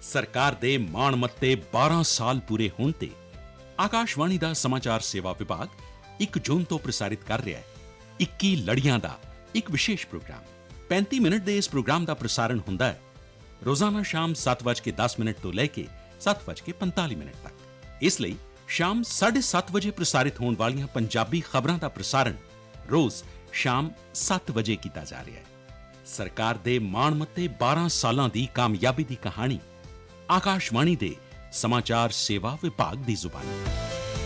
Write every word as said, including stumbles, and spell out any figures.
ਸਰਕਾਰ ਦੇ ਮਾਣ ਮੱਤੇ ਬਾਰਾਂ ਸਾਲ ਪੂਰੇ ਹੋਣ ਤੇ ਆਕਾਸ਼ਵਾਣੀ ਦਾ ਸਮਾਚਾਰ ਸੇਵਾ ਵਿਭਾਗ ਇੱਕ ਜੂਨ ਤੋਂ ਪ੍ਰਸਾਰਿਤ ਕਰ ਰਿਹਾ ਹੈ ਇੱਕੀ ਲੜੀਆਂ ਦਾ ਇੱਕ ਵਿਸ਼ੇਸ਼ ਪ੍ਰੋਗਰਾਮ। ਪੈਂਤੀ ਮਿੰਟ ਦੇ ਇਸ ਪ੍ਰੋਗਰਾਮ ਦਾ ਪ੍ਰਸਾਰਣ ਹੁੰਦਾ ਹੈ ਰੋਜ਼ਾਨਾ ਸ਼ਾਮ ਸੱਤ ਵੱਜ ਕੇ ਦਸ ਮਿੰਟ ਤੋਂ ਲੈ ਕੇ ਸੱਤ ਵੱਜ ਕੇ ਪੰਤਾਲੀ ਮਿੰਟ ਤੱਕ। ਇਸ ਲਈ ਸ਼ਾਮ ਸਾਢੇ ਸੱਤ ਵਜੇ ਪ੍ਰਸਾਰਿਤ ਹੋਣ ਵਾਲੀਆਂ ਪੰਜਾਬੀ ਖਬਰਾਂ ਦਾ ਪ੍ਰਸਾਰਣ ਰੋਜ਼ ਸ਼ਾਮ ਸੱਤ ਵਜੇ ਕੀਤਾ ਜਾ ਰਿਹਾ ਹੈ। ਸਰਕਾਰ ਦੇ ਮਾਣ ਮੱਤੇ ਬਾਰਾਂ ਸਾਲਾਂ ਦੀ ਕਾਮਯਾਬੀ ਦੀ ਕਹਾਣੀ ਆਕਾਸ਼ਵਾਣੀ ਦੇ ਸਮਾਚਾਰ ਸੇਵਾ ਵਿਭਾਗ ਦੀ ਜ਼ੁਬਾਨੀ।